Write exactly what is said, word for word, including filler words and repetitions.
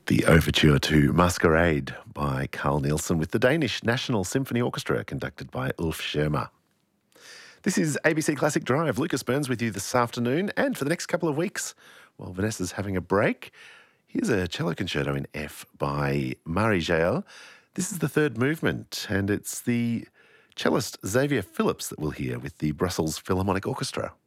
The overture to Masquerade by Carl Nielsen with the Danish National Symphony Orchestra, conducted by Ulf Schirmer. This is A B C Classic Drive. Lucas Burns with you this afternoon and for the next couple of weeks while Vanessa's having a break. Here's a cello concerto in F by Marie Jael. This is the third movement, and it's the cellist Xavier Phillips that we'll hear with the Brussels Philharmonic Orchestra.